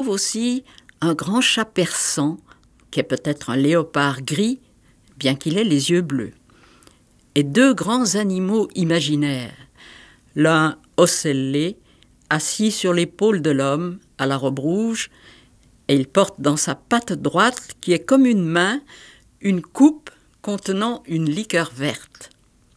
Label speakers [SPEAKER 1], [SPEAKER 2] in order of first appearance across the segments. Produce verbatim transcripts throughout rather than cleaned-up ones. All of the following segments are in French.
[SPEAKER 1] aussi un grand chat persan, qui est peut-être un léopard gris, bien qu'il ait les yeux bleus, et deux grands animaux imaginaires, l'un ocellé, assis sur l'épaule de l'homme, à la robe rouge, et il porte dans sa patte droite, qui est comme une main, une coupe contenant une liqueur verte.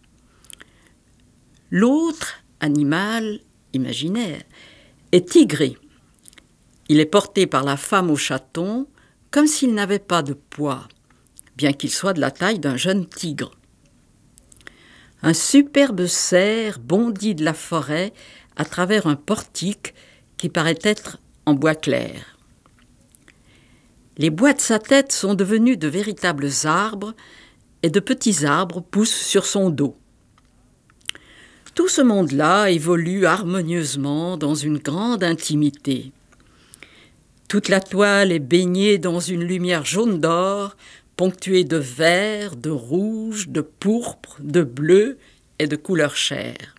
[SPEAKER 1] L'autre animal imaginaire est tigré. Il est porté par la femme au chaton comme s'il n'avait pas de poids, bien qu'il soit de la taille d'un jeune tigre. Un superbe cerf bondit de la forêt à travers un portique qui paraît être en bois clair. Les bois de sa tête sont devenus de véritables arbres et de petits arbres poussent sur son dos. Tout ce monde-là évolue harmonieusement dans une grande intimité. Toute la toile est baignée dans une lumière jaune d'or, ponctuée de vert, de rouge, de pourpre, de bleu et de couleur chair.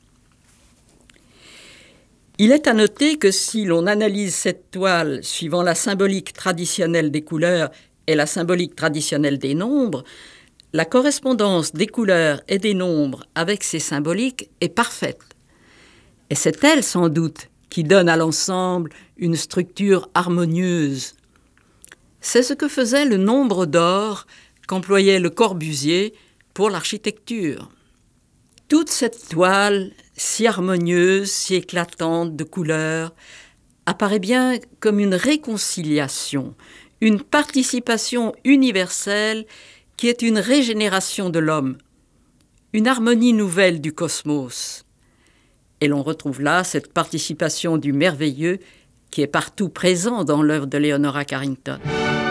[SPEAKER 1] Il est à noter que si l'on analyse cette toile suivant la symbolique traditionnelle des couleurs et la symbolique traditionnelle des nombres, la correspondance des couleurs et des nombres avec ces symboliques est parfaite. Et c'est elle, sans doute, qui donne à l'ensemble une structure harmonieuse. C'est ce que faisait le nombre d'or qu'employait Le Corbusier pour l'architecture. Toute cette toile, si harmonieuse, si éclatante de couleurs, apparaît bien comme une réconciliation, une participation universelle qui est une régénération de l'homme, une harmonie nouvelle du cosmos. Et l'on retrouve là cette participation du merveilleux qui est partout présent dans l'œuvre de Leonora Carrington.